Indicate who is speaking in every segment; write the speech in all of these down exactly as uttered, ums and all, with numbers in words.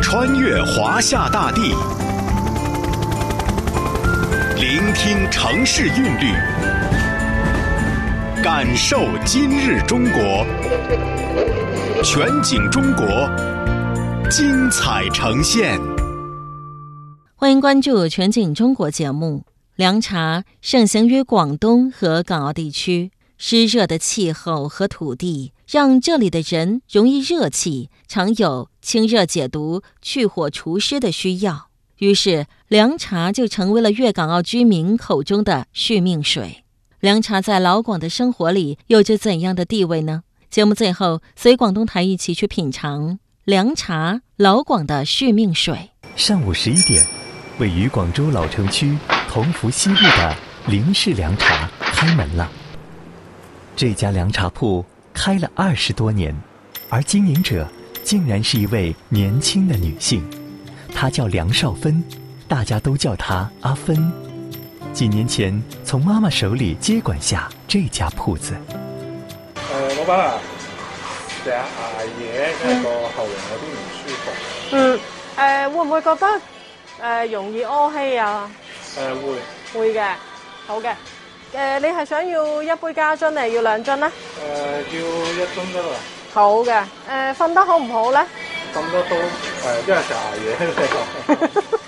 Speaker 1: 穿越华夏大地，聆听城市韵律，感受今日中国。全景中国，精彩呈现。
Speaker 2: 欢迎关注全景中国节目。凉茶盛行于广东和港澳地区，湿热的气候和土地让这里的人容易热气，常有清热解毒、去火除湿的需要。于是凉茶就成为了粤港澳居民口中的续命水。凉茶在老广的生活里有着怎样的地位呢？节目最后随广东台一起去品尝凉茶，老广的续命水。
Speaker 3: 上午十一点，位于广州老城区同福西路的林氏凉茶开门了。这家凉茶铺开了二十多年，而经营者竟然是一位年轻的女性，她叫梁少芬，大家都叫她阿芬。几年前从妈妈手里接管下这家铺子。
Speaker 4: 誒，老闆啊，成日捱夜，因為個後陽有啲唔舒服。
Speaker 5: 嗯，誒會唔會覺得誒容易屙稀啊？
Speaker 4: 誒會。
Speaker 5: 會嘅，好嘅。誒，你係想要一杯加樽定係要兩樽咧？誒，
Speaker 4: 要一樽得啦。
Speaker 5: 好嘅。誒，瞓得好唔好咧？
Speaker 4: 瞓得都誒，因為成日捱夜呢個。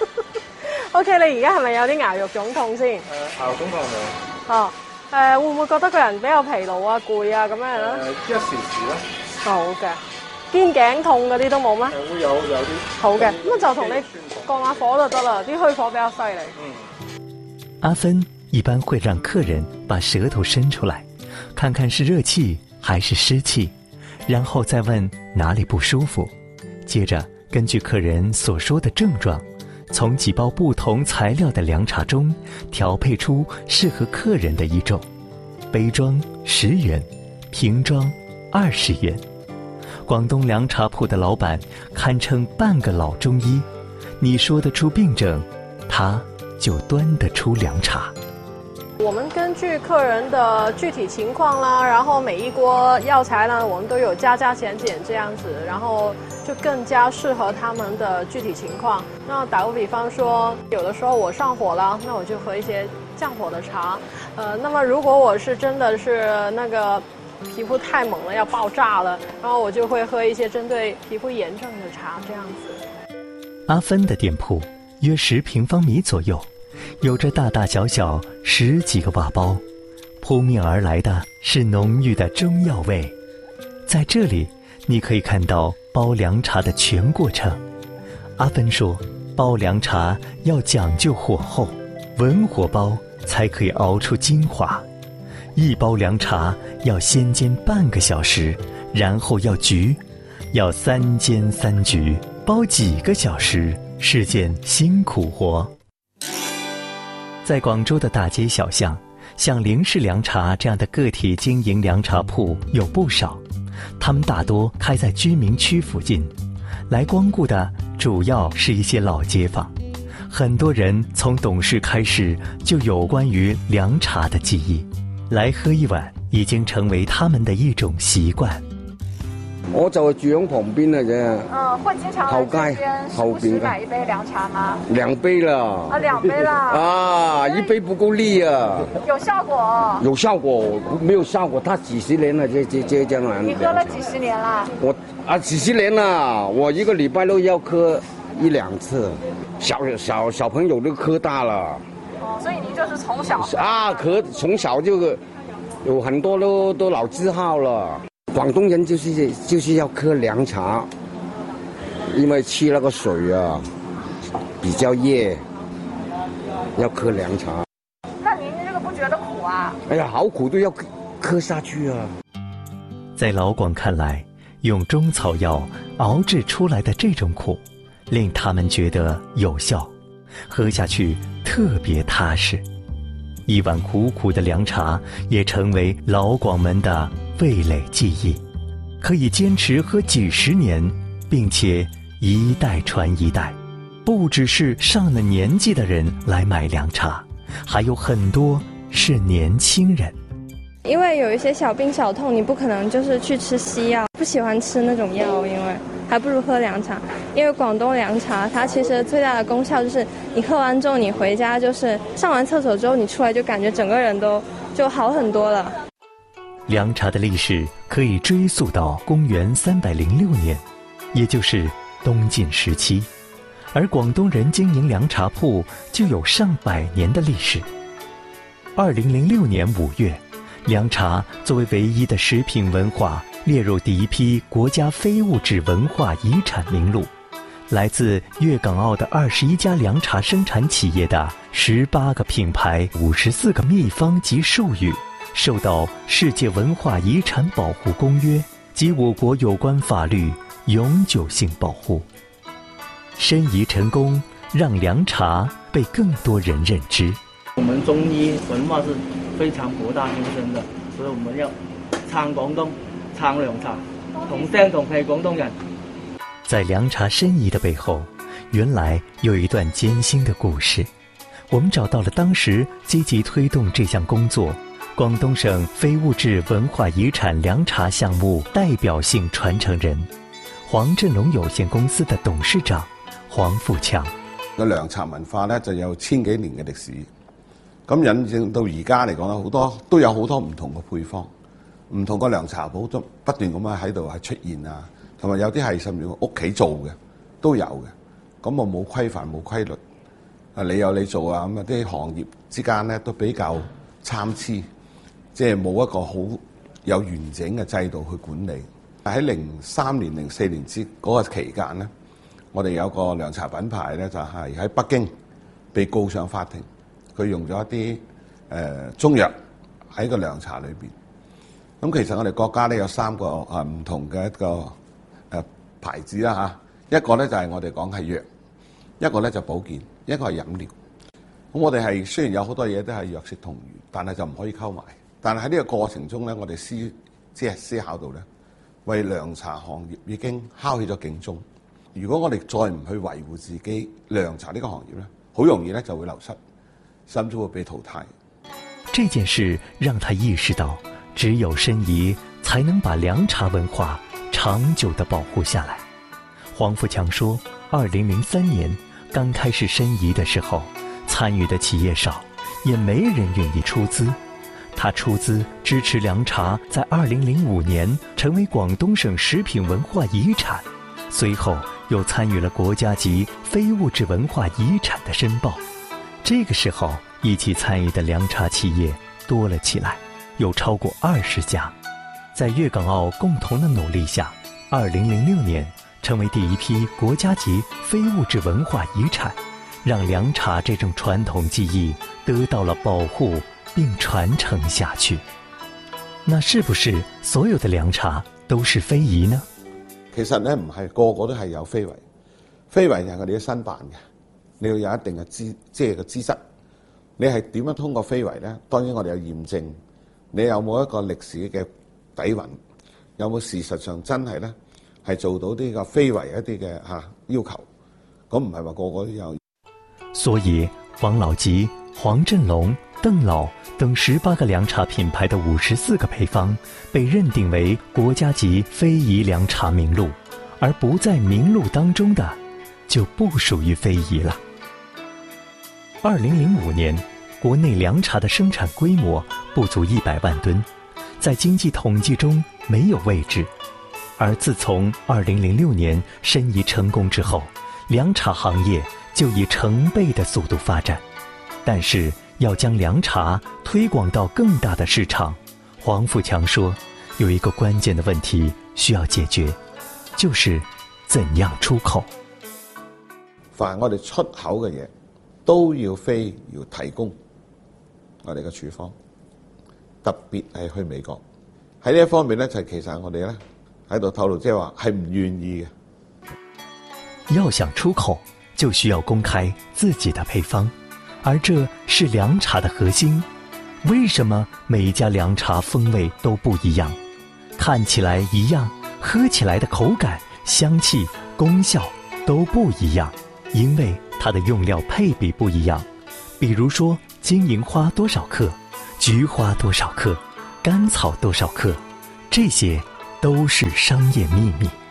Speaker 5: O K， 你而家係咪有啲牙肉腫痛先？誒，
Speaker 4: 牙肉腫痛未？
Speaker 5: 哦。誒，會唔會覺得個人比較疲勞啊、攰啊咁樣咧？
Speaker 4: 誒，一時時啦。
Speaker 5: 好嘅。肩頸痛嗰啲都冇咩？
Speaker 4: 誒，會有有啲。
Speaker 5: 好嘅，咁就同你降下火就得啦，啲虛火比較犀利。
Speaker 4: 嗯。
Speaker 3: 阿芬一般會讓客人把舌頭伸出來，看看是熱氣還是濕氣，然後再問哪裡不舒服，接着根據客人所說的症狀，從幾包不同材料的涼茶中調配出適合客人的一種。杯裝十元，瓶裝二十元。廣東涼茶鋪的老闆堪稱半個老中醫，你說得出病症，他就端得出涼茶。
Speaker 5: 我們根據客人的具體情況啦，然後每一鍋藥材呢，我們都有加加減減這樣子，然後就更加適合他們的具體情況。那打個比方說，有的時候我上火了，那我就喝一些降火的茶。呃，那麼如果我是真的是那個皮膚太猛了，要爆炸了，然後我就會喝一些針對皮膚炎症的茶，這樣子。
Speaker 3: 阿芬的店鋪約十平方米左右，有着大大小小十幾個瓦包，撲面而來的是濃郁的中藥味。在這裡你可以看到煲涼茶的全過程。阿芬說，煲涼茶要講究火候，文火煲才可以熬出精華。一煲涼茶要先煎半個小時，然後要焗，要三煎三焗，煲幾個小時是件辛苦活。在廣州的大街小巷，像林氏涼茶這樣的個體經營涼茶鋪有不少，他們大多開在居民區附近，來光顧的主要是一些老街坊。很多人從懂事開始就有關於涼茶的記憶，來喝一碗已經成為他們的一種習慣。
Speaker 6: 我就住喺旁邊嘅啫。
Speaker 7: 嗯，會經常
Speaker 6: 後街後邊
Speaker 7: 買一杯涼茶嗎？
Speaker 6: 兩杯啦。
Speaker 7: 啊，兩杯啦。
Speaker 6: 啊，一杯不夠力啊。
Speaker 7: 有效果。
Speaker 6: 有效果，沒有效果，他幾十年了，這這這這樣。
Speaker 7: 你喝了幾十年啦？
Speaker 6: 我啊，幾十年了，我一個禮拜都要喝一兩次。小小小朋友都喝大了。
Speaker 7: 哦，所以您就是從小。
Speaker 6: 啊，喝從小就有很多都都老字號了。廣東人就是就是要喝涼茶，因為吃那個水啊比較熱，要喝涼茶。
Speaker 7: 那您這個不覺得苦啊？
Speaker 6: 哎呀，好苦都要喝下去啊！
Speaker 3: 在老廣看來，用中草藥熬製出來的這種苦，令他們覺得有效，喝下去特別踏實。一碗苦苦的涼茶也成為老廣門的味蕾記憶，可以堅持喝幾十年，並且一代傳一代。不只是上了年紀的人來買涼茶，還有很多是年輕人。
Speaker 8: 因為有一些小病小痛，你不可能就是去吃西藥，不喜歡吃那種藥，因為还不如喝凉茶。因为广东凉茶它其实最大的功效就是你喝完之后你回家就是上完厕所之后你出来就感觉整个人都就好很多了。
Speaker 3: 凉茶的历史可以追溯到公元三百零六年，也就是东晋时期，而广东人经营凉茶铺就有上百年的历史。二零零六年五月，凉茶作为唯一的食品文化列入第一批国家非物质文化遗产名录。来自粤港澳的二十一家凉茶生产企业的十八个品牌、五十四个秘方及术语，受到世界文化遗产保护公约及我国有关法律永久性保护。申遗成功，让凉茶被更多人认知。
Speaker 9: 我们中医文化是非常博大精深的，所以我们要撐廣東，撐涼茶，同聲同氣廣東人。
Speaker 3: 在凉茶申遗的背后，原来有一段艰辛的故事。我们找到了当时积极推动这项工作广东省非物质文化遗产凉茶项目代表性传承人，黃振龍有限公司的董事長黃富強。
Speaker 10: 個涼茶文化咧就有千幾年嘅歷史，咁引證到而家嚟講咧，好多都有好多唔同嘅配方，唔同嘅涼茶鋪都不斷咁樣喺度係出現啊，同埋有啲係甚至屋企做嘅都有嘅，咁我冇規範冇規律，啊你有你做啊，咁啊啲行業之間咧都比較參差，即係冇一個好有完整嘅制度去管理。喺零三年、零四年之嗰個期間咧，我哋有個涼茶品牌咧，就係喺北京被告上法庭，佢用咗一啲誒、呃、中藥喺個涼茶裏邊。咁其實我哋國家咧有三個啊唔同嘅一個誒、呃、牌子啦嚇，一個咧就係我哋講係藥，一個咧就保健，一個係飲料。咁我哋係雖然有好多嘢都係藥食同源，但係就唔可以溝埋。但係喺呢個過程中咧，我哋思即係思考到咧，為涼茶行業已經敲起咗警鐘。如果我哋再唔去維護自己涼茶呢個行業咧，好容易咧就會流失，甚至會被淘汰。
Speaker 3: 這件事讓他意識到，只有申遺才能把涼茶文化長久地保護下來。黃富強說，二零零三年剛開始申遺的時候，參與的企業少，也沒人願意出資。他出資支持涼茶在二零零五年成為廣東省食品文化遺產，隨後又參與了國家級非物質文化遺產的申報。這個時候，一起參與的涼茶企業多了起來，有超過二十家。在粵港澳共同的努力下，二零零六年成為第一批國家級非物質文化遺產，讓涼茶這種傳統技藝得到了保護並傳承下去。那是不是所有的涼茶都是非遺呢？
Speaker 10: 其實咧唔係個個都係有非遺，非遺就係我哋啲申辦嘅，你要有一定嘅資即係嘅資質。你係點樣通過非遺咧？當然我哋有驗證，你有冇一個歷史嘅底蘊，有冇事實上真係咧係做到呢個非遺一啲嘅嚇要求，咁唔係話個個都有。
Speaker 3: 所以黃老吉、黃振龍、鄧老等十八個涼茶品牌的五十四個配方被認定為國家級非遺涼茶名錄，而不在名錄當中的就不屬於非遺了。二零零五年，國內涼茶的生產規模不足一百萬噸，在經濟統計中沒有位置。而自從二零零六年申遺成功之後，涼茶行業就以成倍的速度發展。但是要將涼茶推廣到更大的市場，黃富強說，有一個關鍵的問題需要解決，就是怎樣出口。
Speaker 10: 凡我哋出口嘅嘢，都要非要提供我哋嘅處方，特別係去美國。喺呢一方面咧，就其實我哋咧喺度透露，即係話係唔願意
Speaker 3: 嘅。要想出口，就需要公開自己的配方。而這是涼茶的核心。為什麼每一家涼茶風味都不一樣？看起來一樣，喝起來的口感、香氣、功效都不一樣，因為它的用料配比不一樣。比如說金銀花多少克，菊花多少克，甘草多少克，這些都是商業秘密。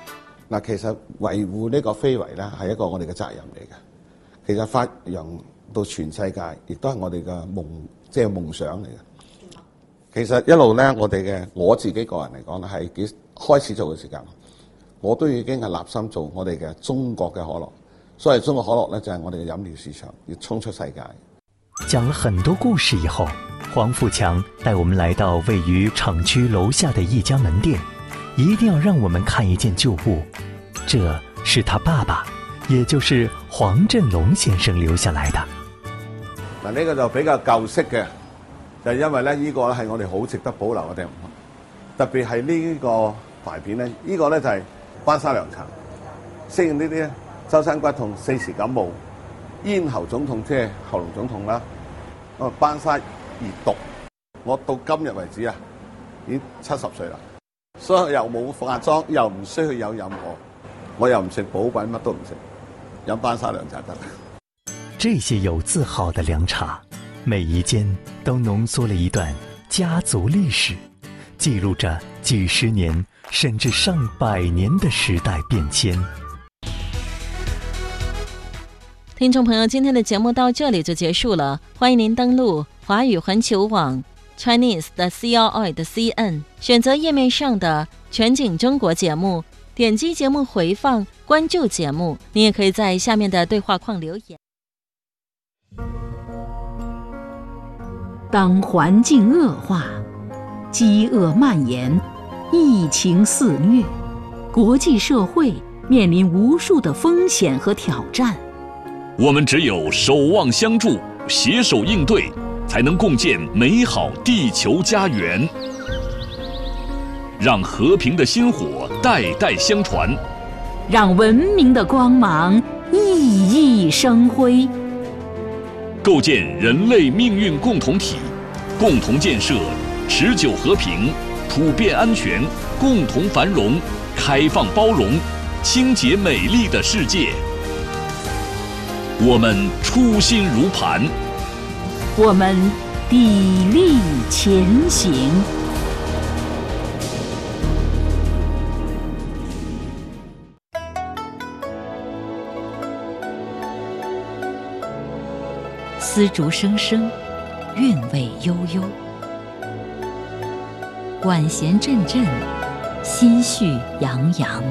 Speaker 10: 嗱，其實維護呢個非遺咧係一個我哋嘅責任嚟嘅。其實發揚到全世界，亦都係我哋嘅夢，即係夢想嚟嘅。其實一路咧，我哋嘅我自己個人嚟講咧，係幾開始做嘅時間，我都已經係立心做我哋嘅中國嘅可樂。所以中國可樂咧就係我哋嘅飲料市場，要衝出世界。
Speaker 3: 講了很多故事以後，黃富強帶我們來到位於廠區樓下的一家門店，一定要讓我們看一件舊物，這是他爸爸，也就是黃振龍先生留下來的。
Speaker 10: 嗱，呢個就比較舊式嘅，就係因為咧呢個咧係我哋好值得保留嘅地方，特別係呢個牌片咧，呢個咧就係班沙涼茶，適應呢啲咧周身骨痛、四時感冒、咽喉腫痛，即係喉嚨腫痛啦。啊，班沙熱毒，我到今日為止啊，已經七十歲啦，所以又冇化妝，又唔需要有任何，我又唔食補品，乜都唔食，飲班沙涼茶得。
Speaker 3: 這些有字號的涼茶，每一間都濃縮了一段家族歷史，記錄着幾十年甚至上百年的時代變遷。
Speaker 2: 聽眾朋友，今天的節目到這裡就結束了，歡迎您登錄華語環球網 Chinese 的 C R I 的 C N， 選擇頁面上的全景中國節目，點擊節目回放，關注節目。你也可以在下面的對話框留言。
Speaker 11: 當環境惡化，飢餓蔓延，疫情肆虐，國際社會面臨無數的風險和挑戰。
Speaker 12: 我們只有守望相助，攜手應對，才能共建美好地球家園，讓和平的薪火代代相傳，
Speaker 11: 讓文明的光芒熠熠生輝，
Speaker 12: 構建人類命運共同體，共同建設持久和平、普遍安全、共同繁榮、開放包容、清潔美麗的世界。我們初心如磐，
Speaker 11: 我們砥礪前行。絲竹聲聲，韻味悠悠，管弦陣陣，心緒洋洋。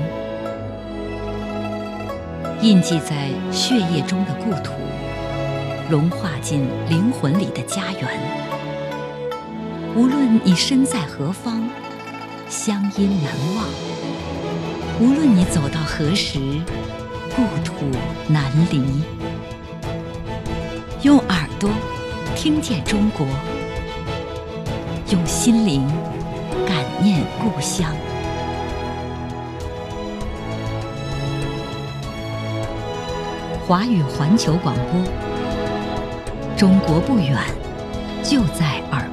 Speaker 11: 印記在血液中的故土，融化進靈魂裡的家園。無論你身在何方，鄉音難忘；無論你走到何時，故土難離。用耳朵聽見中國，用心靈感念故鄉。華語環球廣播，中國不遠，就在耳